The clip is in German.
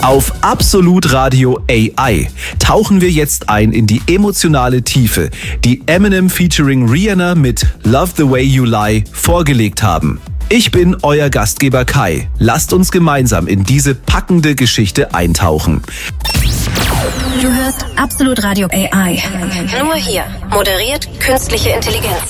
Auf Absolut Radio AI tauchen wir jetzt ein in die emotionale Tiefe, die Eminem featuring Rihanna mit Love the Way You Lie vorgelegt haben. Ich bin euer Gastgeber Kai. Lasst uns gemeinsam in diese packende Geschichte eintauchen. Du hörst Absolut Radio AI. Nur hier. Moderiert künstliche Intelligenz.